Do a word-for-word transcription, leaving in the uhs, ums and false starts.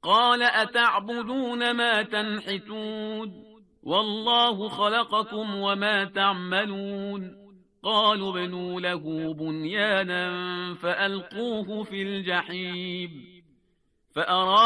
قال أتعبدون ما تنحتون والله خلقكم وما تعملون قالوا ابنوا له بنيانا فألقوه في الجحيم فأراد